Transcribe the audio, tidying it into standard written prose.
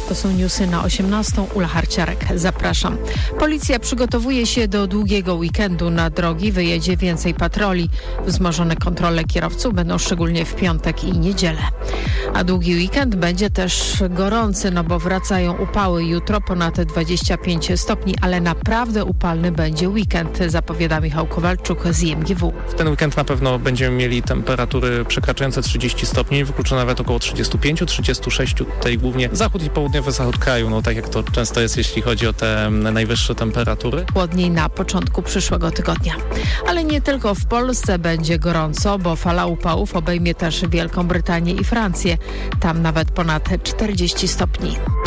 To są newsy na 18:00. Ula Harciarek. Zapraszam. Policja przygotowuje się do długiego weekendu. Na drogi wyjedzie więcej patroli. Wzmożone kontrole kierowców będą szczególnie w piątek i niedzielę. A długi weekend będzie też gorący, bo wracają upały. Jutro ponad 25 stopni, ale naprawdę upalny będzie weekend, zapowiada Michał Kowalczuk z IMGW. W ten weekend na pewno będziemy mieli temperatury przekraczające 30 stopni, wykluczone nawet około 35-36, tutaj głównie zachód i południowy zachód kraju, tak jak to często jest, jeśli chodzi o te najwyższe temperatury. Chłodniej na początku przyszłego tygodnia. Ale nie tylko w Polsce będzie gorąco, bo fala upałów obejmie też Wielką Brytanię i Francję. Tam nawet ponad 40 stopni.